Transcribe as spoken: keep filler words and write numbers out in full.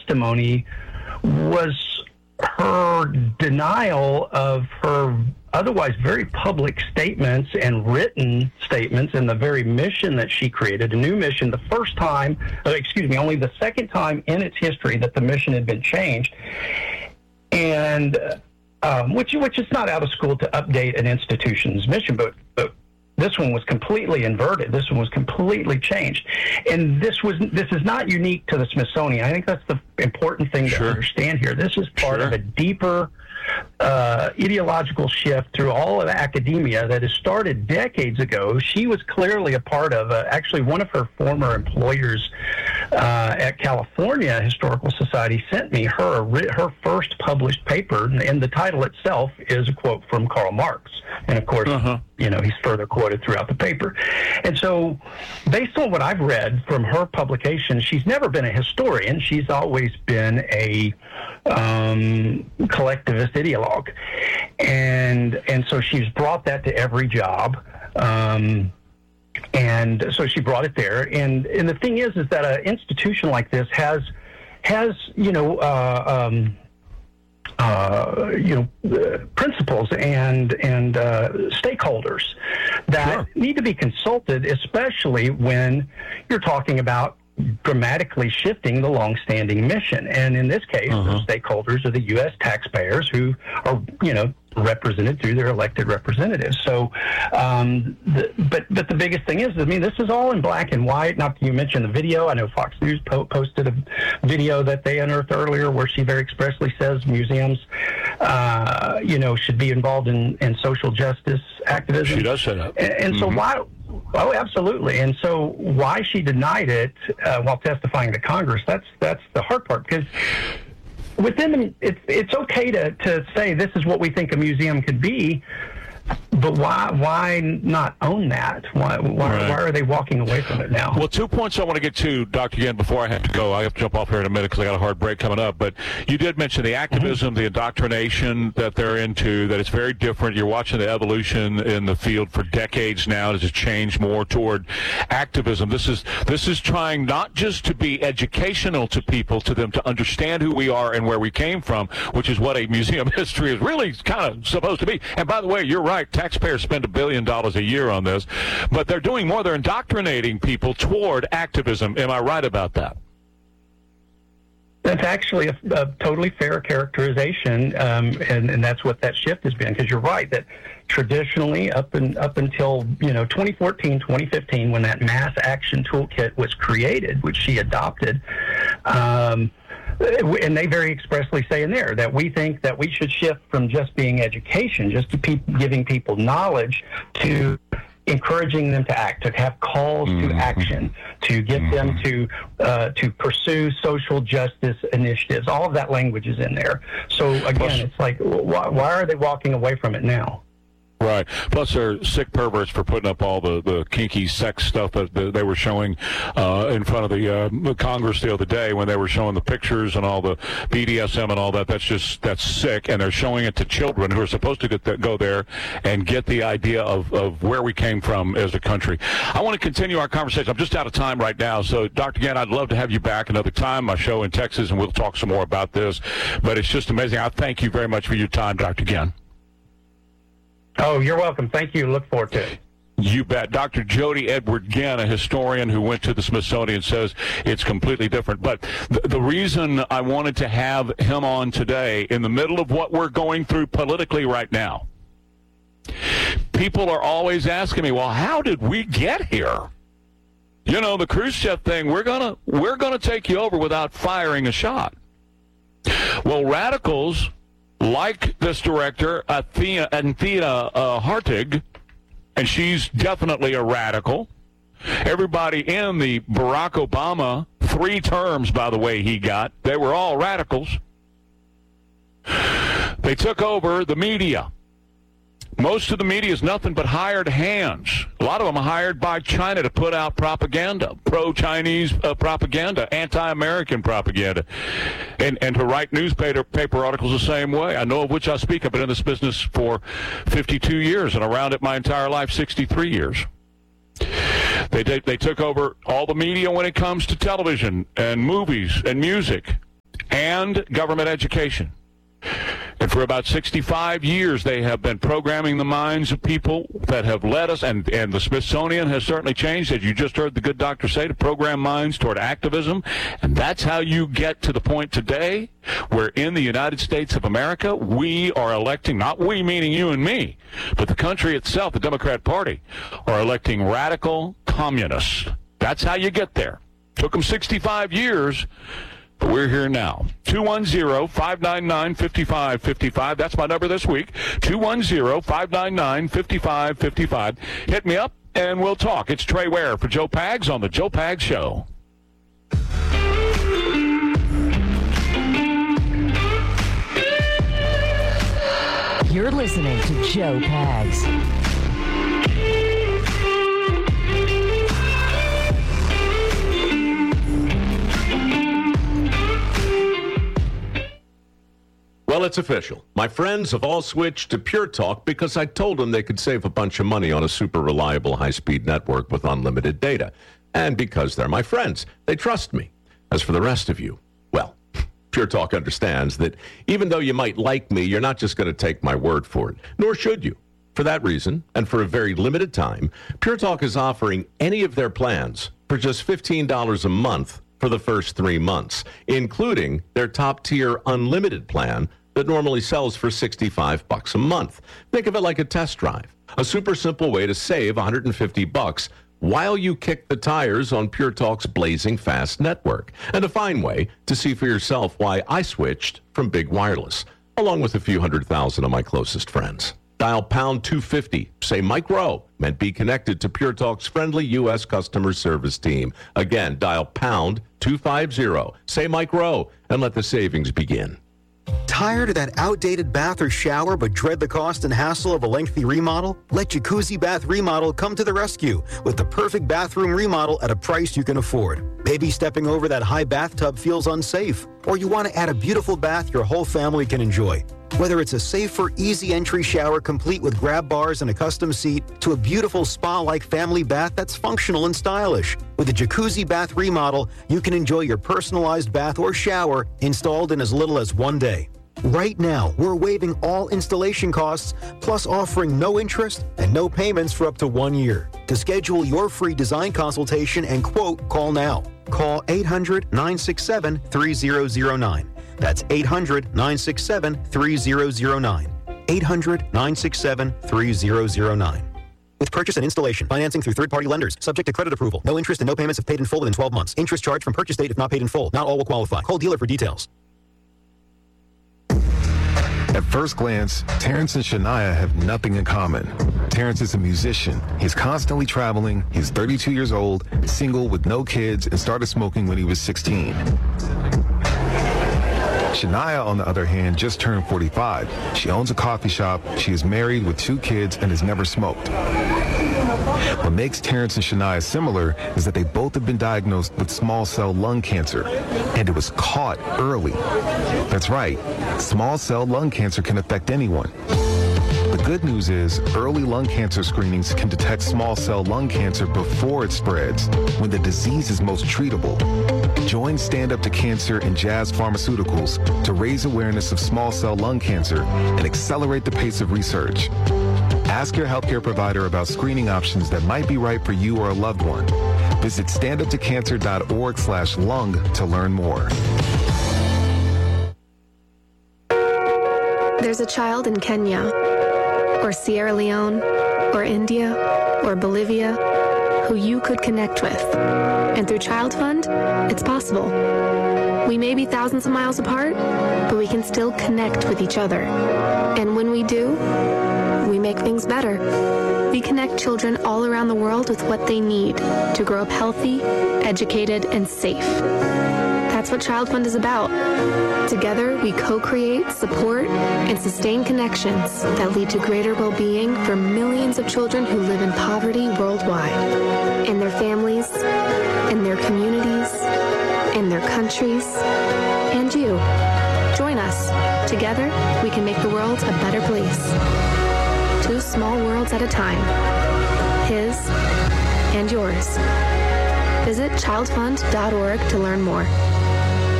testimony was her denial of her otherwise very public statements and written statements and the very mission that she created, a new mission, the first time, uh, excuse me, only the second time in its history that the mission had been changed. And um, which which is not out of school to update an institution's mission, but, but this one was completely inverted. This one was completely changed. And this was this is not unique to the Smithsonian. I think that's the important thing Sure. to understand here. This is part Sure. of a deeper uh, ideological shift through all of academia that has started decades ago. She was clearly a part of, uh, actually one of her former employers uh, at California Historical Society sent me her her first published paper, and the title itself is a quote from Karl Marx. And of course, Uh-huh. you know, he's further quoted throughout the paper. And so, based on what I've read from her publication, she's never been a historian. She's always been a um, collectivist ideologue. And and so she's brought that to every job. Um, and so she brought it there. And and the thing is, is that an institution like this has, has you know, uh, um, Uh, you know, uh, principals and and uh, stakeholders that Sure. need to be consulted, especially when you're talking about dramatically shifting the longstanding mission. And in this case, Uh-huh. the stakeholders are the U S taxpayers who are, you know, represented through their elected representatives. So, um, the, but but the biggest thing is, I mean, this is all in black and white. Not that you mentioned the video. I know Fox News po- posted a video that they unearthed earlier where she very expressly says museums, uh, you know, should be involved in, in social justice activism. She does say that. And, and so Mhm. why? Oh, absolutely. And so why she denied it uh, while testifying to Congress, that's that's the hard part, because within the, it's it's okay to, to say this is what we think a museum could be, but why why not own that? Why why, Right. why are they walking away from it now? Well, two points I want to get to, Doctor Yen, before I have to go. I have to jump off here in a minute because I got a hard break coming up. But you did mention the activism, mm-hmm. the indoctrination that they're into, that it's very different. You're watching the evolution in the field for decades now as it's changed more toward activism. This is this is trying not just to be educational to people, to them to understand who we are and where we came from, which is what a museum history is really kind of supposed to be. And by the way, you're right. Taxpayers spend a billion dollars a year on this, but they're doing more. They're indoctrinating people toward activism. Am I right about that? That's actually a, a totally fair characterization, um, and, and that's what that shift has been. Because you're right that traditionally, up and up until you know twenty fourteen, twenty fifteen, when that mass action toolkit was created, which she adopted. Um, And they very expressly say in there that we think that we should shift from just being education, just to pe- giving people knowledge, to encouraging them to act, to have calls mm-hmm. to action, to get mm-hmm. them to uh, to pursue social justice initiatives. All of that language is in there. So again, Plus, it's like, why, why are they walking away from it now? Right. Plus, they're sick perverts for putting up all the, the kinky sex stuff that they were showing uh, in front of the uh, Congress the other day when they were showing the pictures and all the B D S M and all that. That's just that's sick, and they're showing it to children who are supposed to get the, go there and get the idea of, of where we came from as a country. I want to continue our conversation. I'm just out of time right now, so Doctor Yen, I'd love to have you back another time. My show in Texas, and we'll talk some more about this. But it's just amazing. I thank you very much for your time, Doctor Yen. Oh, you're welcome. Thank you. Look forward to it. You bet. Doctor Jody Edward Genn, a historian who went to the Smithsonian, says it's completely different. But th- the reason I wanted to have him on today, in the middle of what we're going through politically right now, people are always asking me, well, how did we get here? You know, the Khrushchev thing, we're gonna we're gonna take you over without firing a shot. Well, radicals like this director, Athena, Athena uh, Hartig, and she's definitely a radical. Everybody in the Barack Obama, three terms, by the way, he got, they were all radicals. They took over the media. Most of the media is nothing but hired hands. A lot of them are hired by China to put out propaganda, pro-Chinese uh, propaganda, anti-American propaganda, and, and to write newspaper paper articles the same way. I know of which I speak. I've been in this business for fifty-two years and around it my entire life, sixty-three years. They, they, they took over all the media when it comes to television and movies and music. and government education. And for about sixty-five years, they have been programming the minds of people that have led us, and, and the Smithsonian has certainly changed, as you just heard the good doctor say, to program minds toward activism. And that's how you get to the point today where in the United States of America, we are electing, not we meaning you and me, but the country itself, the Democrat Party, are electing radical communists. That's how you get there. Took them sixty-five years. We're here now. two one zero, five nine nine, five five five five. That's my number this week. two one zero, five nine nine, five five five five. Hit me up and we'll talk. It's Trey Ware for Joe Pags on the Joe Pags Show. You're listening to Joe Pags. Well, it's official. My friends have all switched to Pure Talk because I told them they could save a bunch of money on a super reliable high-speed network with unlimited data. And because they're my friends, they trust me. As for the rest of you, well, Pure Talk understands that even though you might like me, you're not just going to take my word for it, nor should you. For that reason, and for a very limited time, Pure Talk is offering any of their plans for just fifteen dollars a month for the first three months, including their top-tier unlimited plan that normally sells for sixty-five bucks a month. Think of it like a test drive, a super simple way to save one hundred fifty bucks while you kick the tires on Pure Talk's blazing fast network, and a fine way to see for yourself why I switched from Big Wireless, along with a few hundred thousand of my closest friends. Dial pound two fifty, say Mike Rowe, and be connected to Pure Talk's friendly U S customer service team. Again, dial pound two fifty, say Mike Rowe, and let the savings begin. Tired of that outdated bath or shower but dread the cost and hassle of a lengthy remodel? Let Jacuzzi Bath Remodel come to the rescue with the perfect bathroom remodel at a price you can afford. Maybe stepping over that high bathtub feels unsafe, or you want to add a beautiful bath your whole family can enjoy. Whether it's a safer, easy entry shower complete with grab bars and a custom seat, to a beautiful spa-like family bath that's functional and stylish. With a Jacuzzi Bath Remodel, you can enjoy your personalized bath or shower installed in as little as one day. Right now, we're waiving all installation costs, plus offering no interest and no payments for up to one year. To schedule your free design consultation and quote, call now. Call eight hundred, nine six seven, three zero zero nine. That's eight hundred, nine six seven, three zero zero nine. eight hundred, nine six seven, three zero zero nine. With purchase and installation, financing through third-party lenders, subject to credit approval. No interest and no payments if paid in full within twelve months. Interest charged from purchase date if not paid in full. Not all will qualify. Call dealer for details. At first glance, Terrence and Shania have nothing in common. Terrence is a musician. He's constantly traveling. He's thirty-two years old, single with no kids, and started smoking when he was sixteen. Shania, on the other hand, just turned forty-five. She owns a coffee shop. She is married with two kids and has never smoked. What makes Terrence and Shania similar is that they both have been diagnosed with small cell lung cancer, and it was caught early. That's right, small cell lung cancer can affect anyone. The good news is early lung cancer screenings can detect small cell lung cancer before it spreads, when the disease is most treatable. Join Stand Up to Cancer and Jazz Pharmaceuticals to raise awareness of small cell lung cancer and accelerate the pace of research. Ask your healthcare provider about screening options that might be right for you or a loved one. Visit standuptocancer.org slash lung to learn more. There's a child in Kenya, or Sierra Leone, or India, or Bolivia, who you could connect with. And through Child Fund, it's possible. We may be thousands of miles apart, but we can still connect with each other. And when we do, we make things better. We connect children all around the world with what they need to grow up healthy, educated, and safe. That's what Child Fund is about. Together, we co-create, support, and sustain connections that lead to greater well-being for millions of children who live in poverty worldwide, in their families, in their communities, in their countries, and you. Join us. Together, we can make the world a better place. Two small worlds at a time. His and yours. Visit child fund dot org to learn more.